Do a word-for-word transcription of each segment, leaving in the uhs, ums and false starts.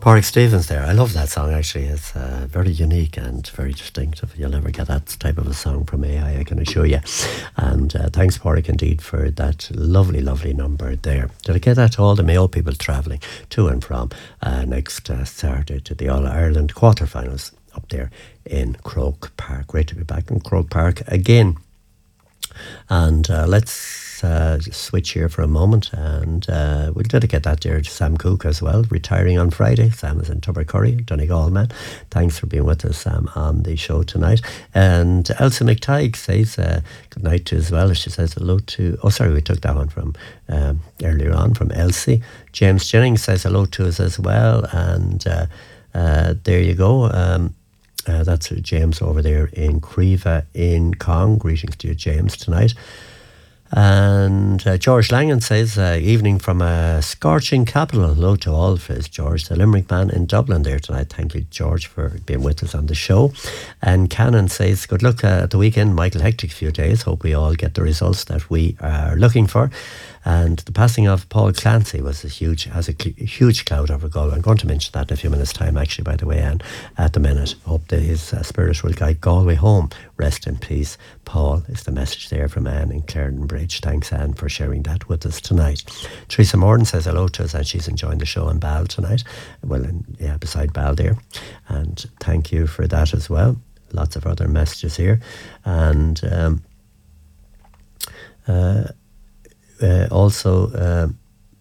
Warwick Stevens there. I love that song actually. It's uh, very unique and very distinctive. You'll never get that type of a song from A I, I can assure you. And uh, thanks, Warwick, indeed, for that lovely, lovely number there. Did I get that to all the Mayo people travelling to and from uh, next uh, Saturday to the All-Ireland quarterfinals up there in Croke Park. Great to be back in Croke Park again. And uh, let's uh, switch here for a moment, and uh, we'll dedicate that there to Sam Cook as well, retiring on Friday. Sam is in Tubbercurry, Donegal man. Thanks for being with us, Sam, on the show tonight. And Elsa McTighe says uh, good night to as well. She says hello to, oh sorry, we took that one from um, earlier on from Elsie. James Jennings says hello to us as well, and uh, uh, there you go. Um, Uh, that's James over there in Creva in Cong. Greetings to you, James, tonight. And uh, George Langan says, uh, evening from a scorching capital. Hello to all of us. George, the Limerick man in Dublin there tonight. Thank you, George, for being with us on the show. And Cannon says, good luck uh, at the weekend, Michael. Hectic few days. Hope we all get the results that we are looking for. And the passing of Paul Clancy was a huge, has a cl- huge cloud over Galway. I'm going to mention that in a few minutes' time, actually, by the way, Anne, at the minute. Hope that his uh, spirit will guide Galway home. Rest in peace, Paul, is the message there from Anne in Clarendon Bridge. Thanks, Anne, for sharing that with us tonight. Teresa Morton says hello to us, and she's enjoying the show in Bal tonight. Well, in, yeah, beside Bal there. And thank you for that as well. Lots of other messages here. And um, uh, uh, also... Um,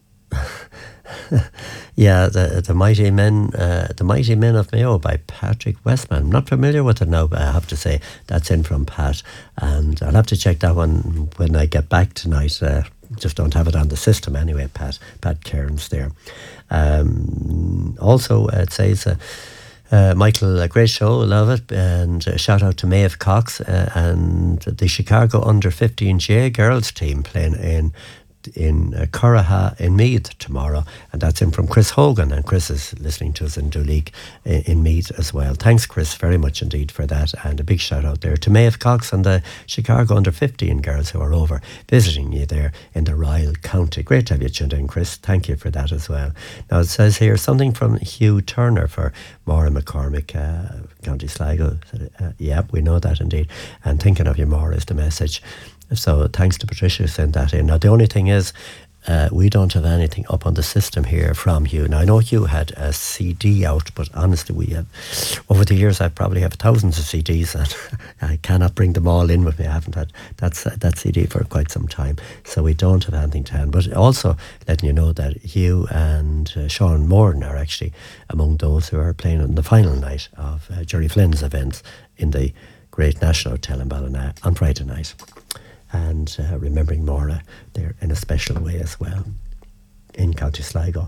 yeah, the the Mighty Men, uh, the Mighty Men of Mayo by Patrick Westman. I'm not familiar with it now, but I have to say that's in from Pat, and I'll have to check that one when I get back tonight. Uh, just don't have it on the system anyway. Pat Pat Cairns there. Um, also, uh, it says. Uh, Uh, Michael, a great show, love it, and uh, shout out to Maeve Cox uh, and the Chicago under fifteen J girls team playing in in uh, Curraha in Meath tomorrow, and that's in from Chris Hogan, and Chris is listening to us in Duleek in, in Meath as well. Thanks, Chris, very much indeed for that, and a big shout out there to Maeve Cox and the Chicago under fifteen girls who are over visiting you there in the Royal County. Great to have you tuned in, Chris. Thank you for that as well. Now it says here something from Hugh Turner for Maura McCormick, uh, County Sligo. Uh, yeah, we know that indeed, and thinking of you, Maura, is the message. So thanks to Patricia who sent that in. Now the only thing is uh, we don't have anything up on the system here from Hugh. Now I know Hugh had a C D out, but honestly we have, over the years I probably have thousands of C Ds and I cannot bring them all in with me. I haven't had that, uh, that C D for quite some time, so we don't have anything to hand. But also letting you know that Hugh and uh, Sean Morton are actually among those who are playing on the final night of uh, Jerry Flynn's events in the Great National Hotel in Ballina on Friday night. And uh, remembering Maura there in a special way as well in County Sligo.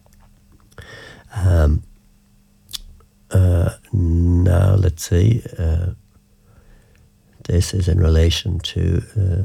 Um, uh, now let's see. Uh, this is in relation to. Uh,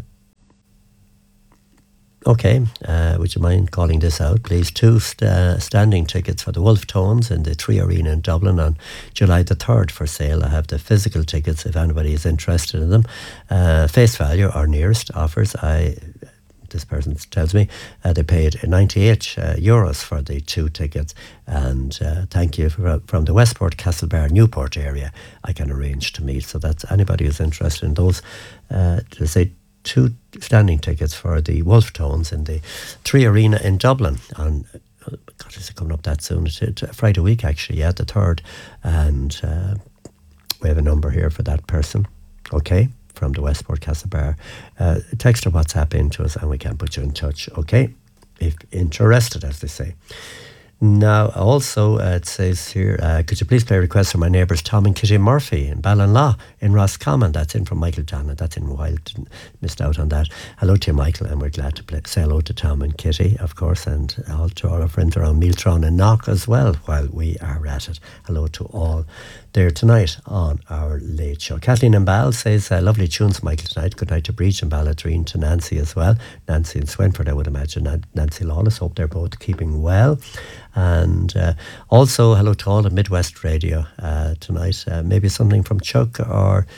okay, uh, would you mind calling this out, please? Two st- standing tickets for the Wolf Tones in the Tree Arena in Dublin on July the third for sale. I have the physical tickets if anybody is interested in them. Uh, face value, our nearest offers, I this person tells me, uh, they paid ninety-eight uh, euros for the two tickets. And uh, thank you for, from the Westport, Castlebar, Newport area. I can arrange to meet. So that's anybody who's interested in those. Uh, to say two standing tickets for the Wolf Tones in the Tree Arena in Dublin on, oh God, is it coming up that soon? It's, it's Friday week actually, yeah, the third. And uh, we have a number here for that person, okay, from the Westport Castlebar. Uh, text or WhatsApp into us and we can put you in touch, okay, if interested, as they say. Now, also, uh, it says here, uh, could you please play a request for my neighbours Tom and Kitty Murphy in Ballinlaw in Roscommon? That's in from Michael Donna. That's in Wild. Missed out on that. Hello to you, Michael, and we're glad to play, say hello to Tom and Kitty, of course, and all to all our friends around Mealtron and Knock as well while we are at it. Hello to all there tonight on our late show. Kathleen and Bal says, uh, lovely tunes, Michael, tonight. Good night to Breach and Balladreen, to Nancy as well. Nancy and Swinford, I would imagine. Nancy Lawless, hope they're both keeping well. And uh, also hello to all of Midwest Radio uh, tonight. Uh, maybe something from Chuck or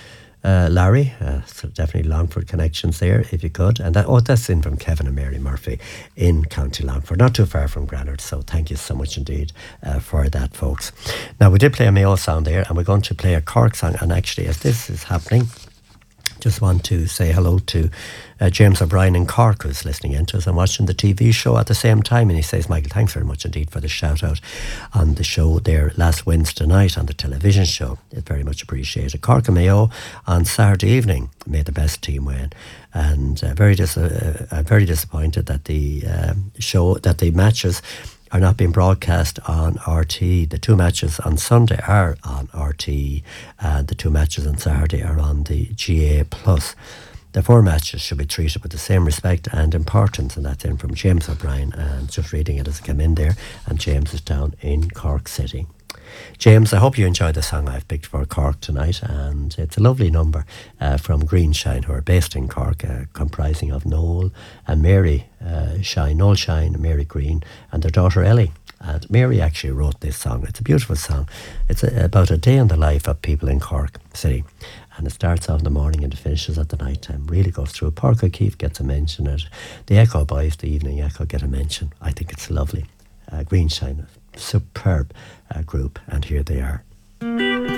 uh, Larry. Uh, so definitely Longford connections there, if you could. And that, oh, that's in from Kevin and Mary Murphy in County Longford, not too far from Granard. So thank you so much indeed uh, for that, folks. Now, we did play a Mayo song there, and we're going to play a Cork song. And actually, as this is happening, just want to say hello to uh, James O'Brien in Cork, who's listening in to us and watching the T V show at the same time. And he says, Michael, thanks very much indeed for the shout out on the show there last Wednesday night on the television show. It's very much appreciated. Cork and Mayo on Saturday evening made the best team win. And uh, very dis- uh, I'm very disappointed that the uh, show, that the matches are not being broadcast on R T E. The two matches on Sunday are on R T E, and the two matches on Saturday are on the G A plus. The four matches should be treated with the same respect and importance, and that's in from James O'Brien, and just reading it as I came in there, and James is down in Cork City. James, I hope you enjoyed the song I've picked for Cork tonight, and it's a lovely number uh, from Green Shine, who are based in Cork, uh, comprising of Noel and Mary uh, Shine, Noel Shine, Mary Green, and their daughter Ellie. And Mary actually wrote this song. It's a beautiful song. It's a, about a day in the life of people in Cork City. And it starts off in the morning and it finishes at the night time. Really goes through. Páirc Uí Chaoimh gets a mention. It. The Echo Boys, the Evening Echo, get a mention. I think it's lovely. Uh, Green Shine, superb uh, group, and here they are.